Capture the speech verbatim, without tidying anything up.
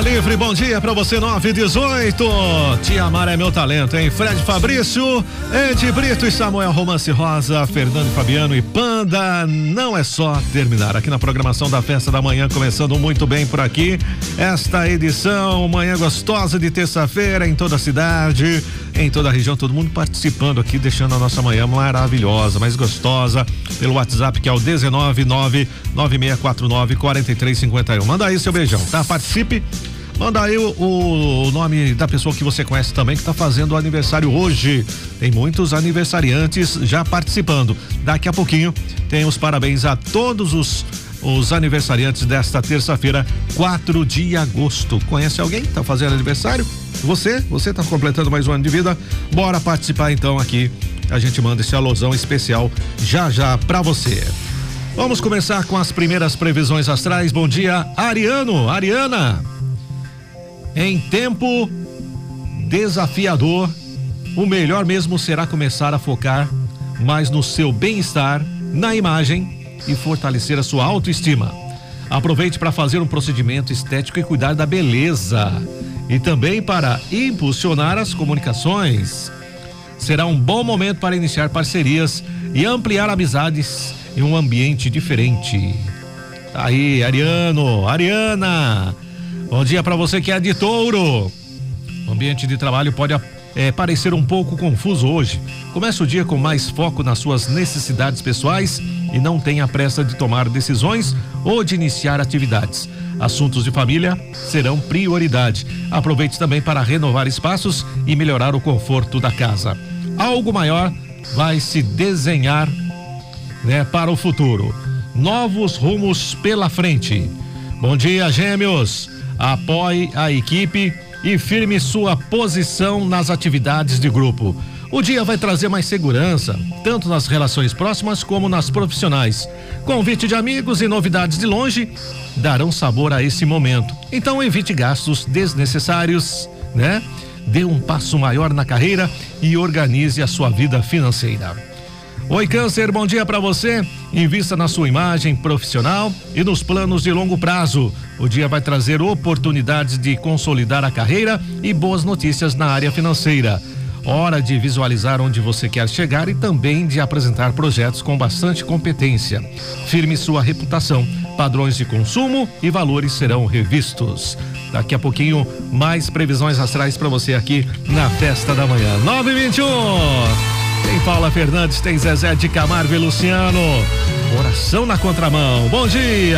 Livre, bom dia pra você, nove e dezoito. Te amar é meu talento, hein? Fred Fabrício, Ed Brito e Samuel Romance Rosa, Fernando Fabiano e Panda. Não é só terminar aqui na programação da Festa da Manhã, começando muito bem por aqui. Esta edição, manhã gostosa de terça-feira em toda a cidade, em toda a região, todo mundo participando aqui, deixando a nossa manhã maravilhosa, mais gostosa, pelo WhatsApp que é o dezenove nove nove seis quatro nove quatro três cinco um. Manda aí seu beijão, tá? Participe. Manda aí o, o nome da pessoa que você conhece também, que tá fazendo o aniversário hoje. Tem muitos aniversariantes já participando. Daqui a pouquinho tem os parabéns a todos os, os aniversariantes desta terça-feira, quatro de agosto. Conhece alguém que tá fazendo aniversário? Você? Você tá completando mais um ano de vida? Bora participar então aqui. A gente manda esse alusão especial já já pra você. Vamos começar com as primeiras previsões astrais. Bom dia, Ariano, Ariana. Em tempo desafiador, o melhor mesmo será começar a focar mais no seu bem-estar, na imagem e fortalecer a sua autoestima. Aproveite para fazer um procedimento estético e cuidar da beleza. E também para impulsionar as comunicações. Será um bom momento para iniciar parcerias e ampliar amizades em um ambiente diferente. Tá aí, Ariano, Ariana. Bom dia para você que é de Touro. O ambiente de trabalho pode é, parecer um pouco confuso hoje. Comece o dia com mais foco nas suas necessidades pessoais e não tenha pressa de tomar decisões ou de iniciar atividades. Assuntos de família serão prioridade. Aproveite também para renovar espaços e melhorar o conforto da casa. Algo maior vai se desenhar, né, para o futuro. Novos rumos pela frente. Bom dia, Gêmeos. Apoie a equipe e firme sua posição nas atividades de grupo. O dia vai trazer mais segurança, tanto nas relações próximas como nas profissionais. Convite de amigos e novidades de longe darão sabor a esse momento. Então evite gastos desnecessários, né? Dê um passo maior na carreira e organize a sua vida financeira. Oi, Câncer, bom dia para você. Invista na sua imagem profissional e nos planos de longo prazo. O dia vai trazer oportunidades de consolidar a carreira e boas notícias na área financeira. Hora de visualizar onde você quer chegar e também de apresentar projetos com bastante competência. Firme sua reputação, padrões de consumo e valores serão revistos. Daqui a pouquinho, mais previsões astrais para você aqui na Festa da Manhã. nove e vinte e um. Tem Paula Fernandes, tem Zezé de Camargo e Luciano. Coração na contramão. Bom dia.